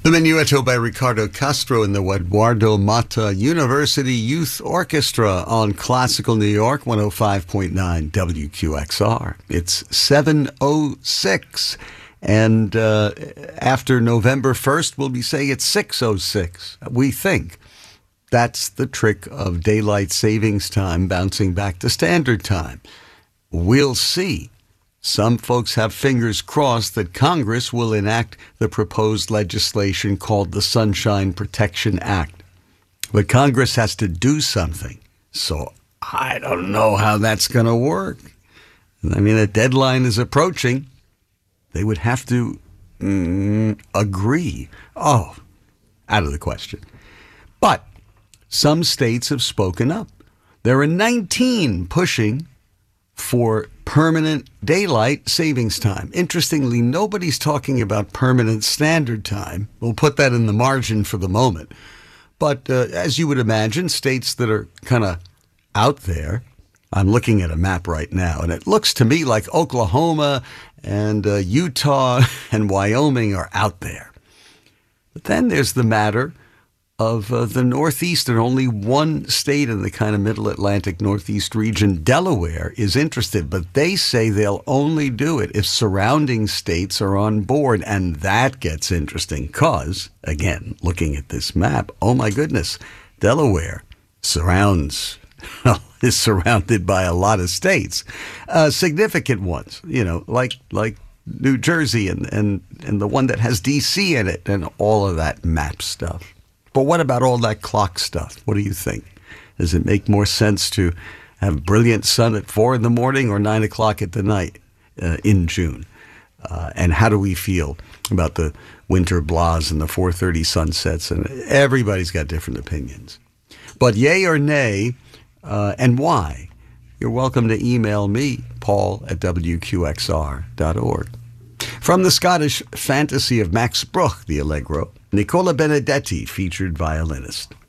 The Menuetto by Ricardo Castro and the Eduardo Mata University Youth Orchestra on Classical New York 105.9 WQXR. It's 7:06, and after November 1st, we'll be saying it's 6:06. We think that's the trick of daylight savings time bouncing back to standard time. We'll see. Some folks have fingers crossed that Congress will enact the proposed legislation called the Sunshine Protection Act. But Congress has to do something, so I don't know how that's going to work. I mean, a deadline is approaching. They would have to agree. Oh, out of the question. But some states have spoken up. There are 19 pushing for permanent daylight savings time. Interestingly, nobody's talking about permanent standard time. We'll put that in the margin for the moment. But as you would imagine, states that are kind of out there, I'm looking at a map right now, and it looks to me like Oklahoma and Utah and Wyoming are out there. But then there's the matter of the Northeast, and only one state in the kind of middle Atlantic Northeast region, Delaware, is interested. But they say they'll only do it if surrounding states are on board. And that gets interesting because, again, looking at this map, oh my goodness, Delaware is surrounded by a lot of states, significant ones, like New Jersey and the one that has D.C. in it and all of that map stuff. But what about all that clock stuff? What do you think? Does it make more sense to have brilliant sun at 4 in the morning or 9 o'clock at the night in June? And how do we feel about the winter blahs and the 4:30 sunsets? And everybody's got different opinions. But yay or nay, and why? You're welcome to email me, paul@wqxr.org. From the Scottish fantasy of Max Bruch, the Allegro, Nicola Benedetti, featured violinist.